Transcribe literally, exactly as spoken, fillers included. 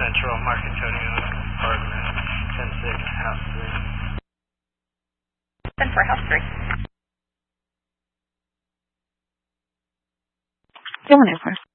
Central, Mark Antonio, apartment ten six, house three. Send for house three. Go on, Air Force.